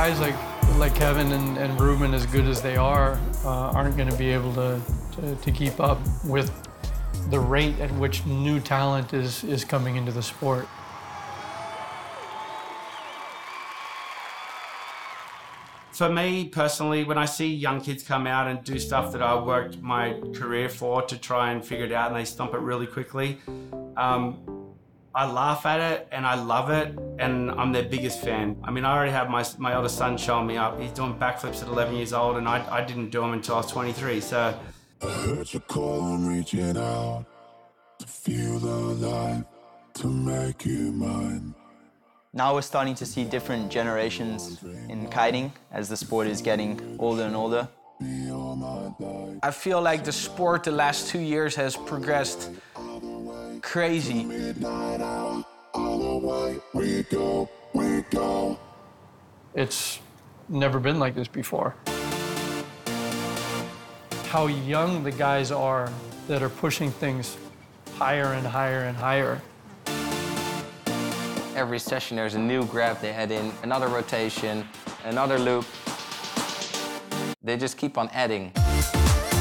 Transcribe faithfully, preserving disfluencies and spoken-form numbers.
guys like like Kevin and, and Ruben, as good as they are, uh, aren't going to be able to, to to keep up with the rate at which new talent is is coming into the sport. For me personally, when I see young kids come out and do stuff that I worked my career for to try and figure it out, and they stomp it really quickly, um, I laugh at it and I love it, and I'm their biggest fan. I mean, I already have my, my eldest son showing me up. He's doing backflips at eleven years old, and I, I didn't do them until I was twenty-three, so. I heard you call, I'm reaching out to feel the life, to make you mine. Now we're starting to see different generations in kiting as the sport is getting older and older. I feel like the sport the last two years has progressed crazy. It's never been like this before. How young the guys are that are pushing things higher and higher and higher. Every session there's a new grab they head in, another rotation, another loop. They just keep on adding.